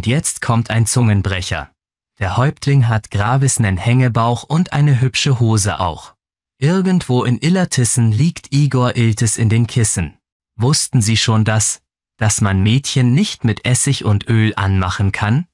Und jetzt kommt ein Zungenbrecher. Der Häuptling hat Gravis nen Hängebauch und eine hübsche Hose auch. Irgendwo in Illertissen liegt Igor Iltis in den Kissen. Wussten Sie schon dass man Mädchen nicht mit Essig und Öl anmachen kann?